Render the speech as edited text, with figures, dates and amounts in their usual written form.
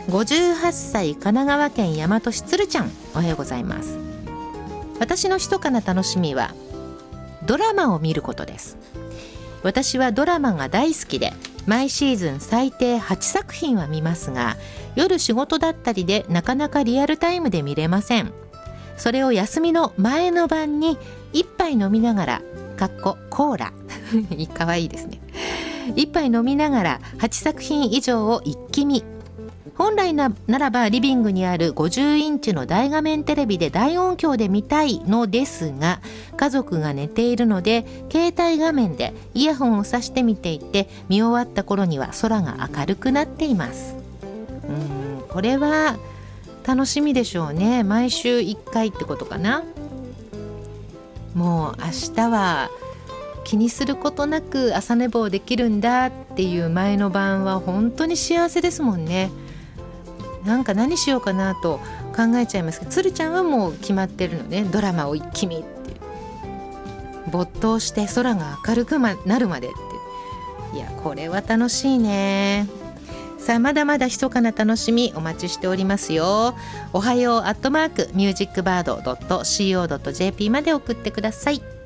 58歳神奈川県大和市つるちゃん、おはようございます。私の密かな楽しみはドラマを見ることです。私はドラマが大好きで毎シーズン最低8作品は見ますが、夜仕事だったりでなかなかリアルタイムで見れません。それを休みの前の晩に一杯飲みながらコーラかわいいですね。一杯飲みながら8作品以上を一気見。本来ならばリビングにある50インチの大画面テレビで大音響で見たいのですが、家族が寝ているので携帯画面でイヤホンを挿して見ていて、見終わった頃には空が明るくなっています。これは楽しみでしょうね。毎週1回ってことかな。もう明日は気にすることなく朝寝坊できるんだっていう前の晩は本当に幸せですもんね。なんか何しようかなと考えちゃいますけど、つるちゃんはもう決まってるのね。ドラマを一気見って没頭して空が明るくなるまでって。いや、これは楽しいね。さあ、まだまだ密かな楽しみお待ちしておりますよ。おはよう@musicbird.co.jp まで送ってください。